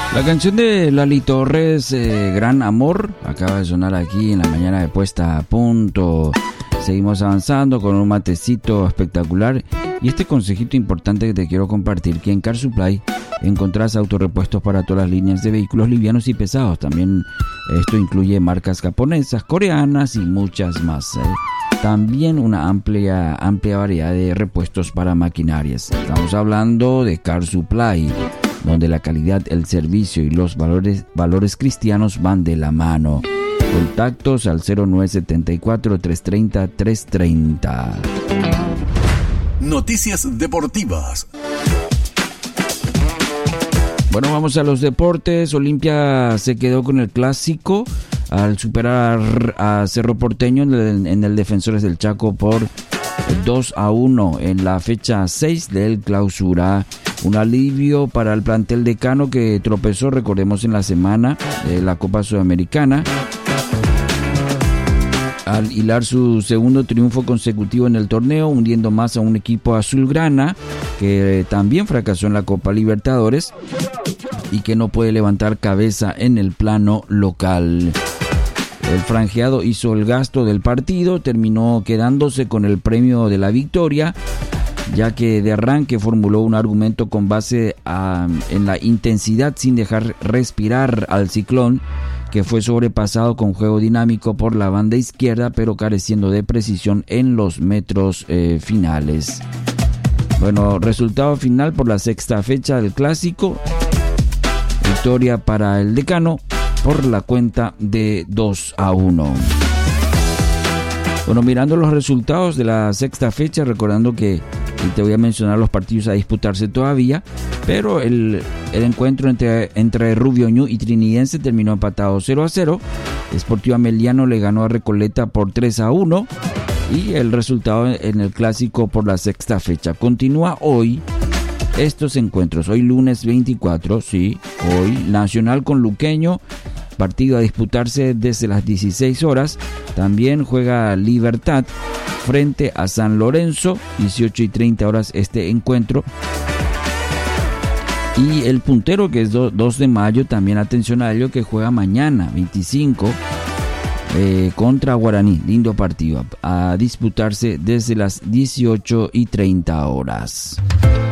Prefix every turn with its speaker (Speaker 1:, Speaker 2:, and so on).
Speaker 1: La canción de Lali Torres, Gran Amor, acaba de sonar aquí en la mañana de Puesta a Punto. Seguimos avanzando con un matecito espectacular y este consejito importante que te quiero compartir, que en Car Supply encontrás autorrepuestos para todas las líneas de vehículos livianos y pesados. También esto incluye marcas japonesas, coreanas y muchas más. También una amplia variedad de repuestos para maquinarias. Estamos hablando de Car Supply, donde la calidad, el servicio y los valores cristianos van de la mano. Contactos al 0974-330-330.
Speaker 2: Noticias deportivas.
Speaker 1: Bueno, vamos a los deportes. Olimpia se quedó con el clásico al superar a Cerro Porteño en el Defensores del Chaco por 2-1 en la fecha 6 del Clausura. Un alivio para el plantel decano que tropezó, recordemos, en la semana de la Copa Sudamericana, al hilar su segundo triunfo consecutivo en el torneo, hundiendo más a un equipo azulgrana que también fracasó en la Copa Libertadores y que no puede levantar cabeza en el plano local. El franjeado hizo el gasto del partido, terminó quedándose con el premio de la victoria, ya que de arranque formuló un argumento con base en la intensidad sin dejar respirar al Ciclón, que fue sobrepasado con juego dinámico por la banda izquierda, pero careciendo de precisión en los metros finales. Bueno, resultado final por la sexta fecha del clásico. Victoria para el decano por la cuenta de 2-1. Bueno, mirando los resultados de la sexta fecha, recordando que te voy a mencionar los partidos a disputarse todavía, pero el encuentro entre Rubio Ñu y Trinidense terminó empatado 0-0. Sportiva Meliano le ganó a Recoleta por 3-1 y el resultado en el clásico por la sexta fecha. Continúa hoy estos encuentros, hoy lunes 24, sí, hoy Nacional con Luqueño, partido a disputarse desde las 16 horas. También juega Libertad frente a San Lorenzo, 18:30 horas este encuentro. Y el puntero, que es 2 de mayo, también atención a ello, que juega mañana 25 contra Guaraní. Lindo partido a disputarse desde las 18:30 horas.